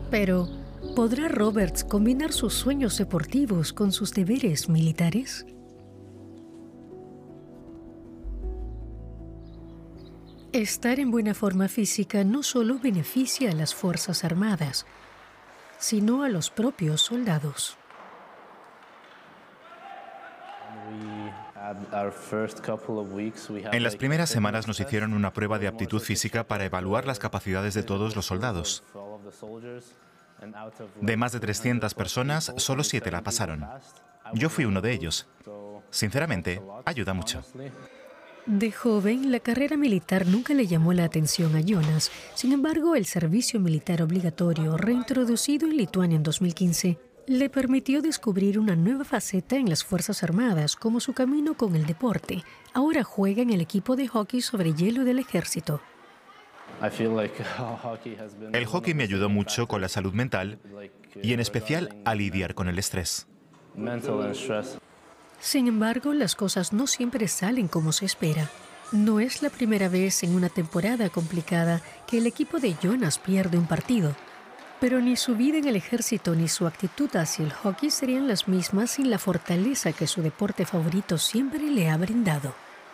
Pero, ¿podrá Roberts combinar sus sueños deportivos con sus deberes militares? Estar en buena forma física no solo beneficia a las Fuerzas Armadas, sino a los propios soldados. En las primeras semanas nos hicieron una prueba de aptitud física para evaluar las capacidades de todos los soldados. De más de 300 personas, solo 7 la pasaron. Yo fui uno de ellos. Sinceramente, ayuda mucho. De joven, la carrera militar nunca le llamó la atención a Jonas. Sin embargo, el servicio militar obligatorio, reintroducido en Lituania en 2015, le permitió descubrir una nueva faceta en las Fuerzas Armadas, como su camino con el deporte. Ahora juega en el equipo de hockey sobre hielo del ejército. El hockey me ayudó mucho con la salud mental y en especial a lidiar con el estrés. Sin embargo, las cosas no siempre salen como se espera. No es la primera vez en una temporada complicada que el equipo de Jonas pierde un partido. Pero ni su vida en el ejército ni su actitud hacia el hockey serían las mismas sin la fortaleza que su deporte favorito siempre le ha brindado.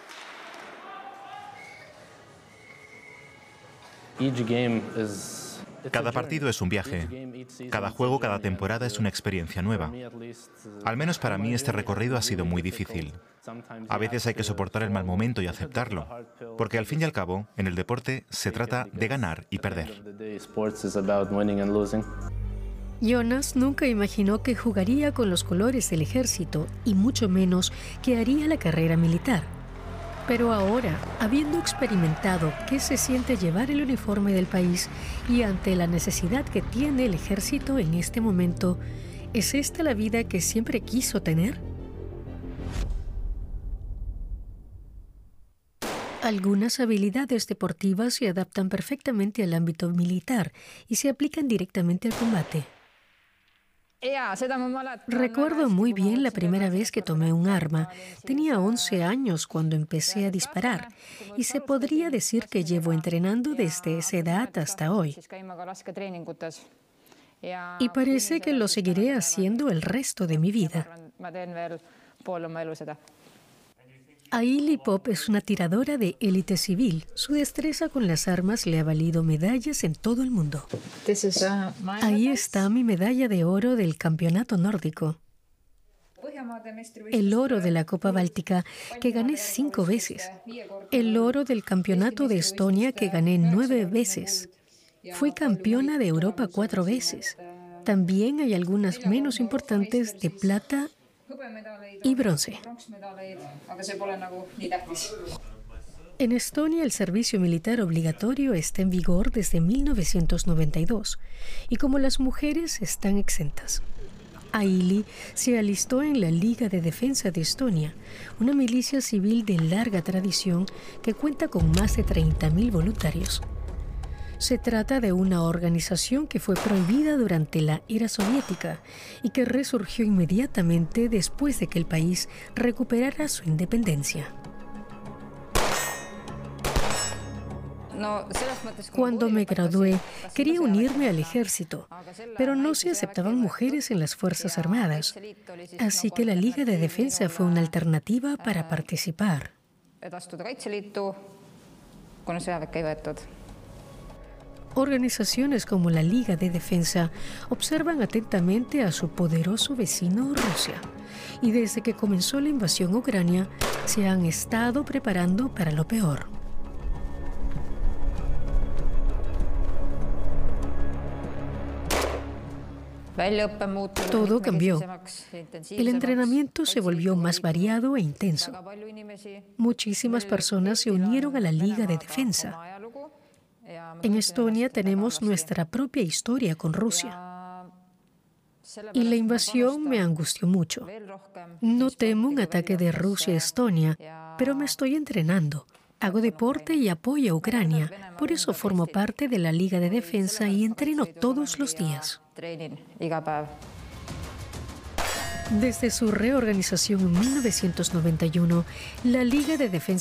Cada partido es un viaje. Cada juego, cada temporada es una experiencia nueva. Al menos para mí este recorrido ha sido muy difícil. A veces hay que soportar el mal momento y aceptarlo, porque al fin y al cabo, en el deporte se trata de ganar y perder. Jonas nunca imaginó que jugaría con los colores del ejército y mucho menos que haría la carrera militar. Pero ahora, habiendo experimentado qué se siente llevar el uniforme del país y ante la necesidad que tiene el ejército en este momento, ¿es esta la vida que siempre quiso tener? Algunas habilidades deportivas se adaptan perfectamente al ámbito militar y se aplican directamente al combate. Recuerdo muy bien la primera vez que tomé un arma. Tenía 11 años cuando empecé a disparar y se podría decir que llevo entrenando desde esa edad hasta hoy. Y parece que lo seguiré haciendo el resto de mi vida. Aili Pop es una tiradora de élite civil. Su destreza con las armas le ha valido medallas en todo el mundo. Ahí está mi medalla de oro del campeonato nórdico. El oro de la Copa Báltica, que gané 5 veces. El oro del campeonato de Estonia, que gané 9 veces. Fui campeona de Europa 4 veces. También hay algunas menos importantes de plata y bronce. En Estonia el servicio militar obligatorio está en vigor desde 1992 y como las mujeres están exentas. Aili se alistó en la Liga de Defensa de Estonia, una milicia civil de larga tradición que cuenta con más de 30.000 voluntarios. Se trata de una organización que fue prohibida durante la era soviética y que resurgió inmediatamente después de que el país recuperara su independencia. Cuando me gradué, quería unirme al ejército, pero no se aceptaban mujeres en las Fuerzas Armadas, así que la Liga de Defensa fue una alternativa para participar. Organizaciones como la Liga de Defensa observan atentamente a su poderoso vecino Rusia y desde que comenzó la invasión a Ucrania se han estado preparando para lo peor. Todo cambió. El entrenamiento se volvió más variado e intenso. Muchísimas personas se unieron a la Liga de Defensa. En Estonia tenemos nuestra propia historia con Rusia. Y la invasión me angustió mucho. No temo un ataque de Rusia a Estonia, pero me estoy entrenando. Hago deporte y apoyo a Ucrania. Por eso formo parte de la Liga de Defensa y entreno todos los días. Desde su reorganización en 1991, la Liga de Defensa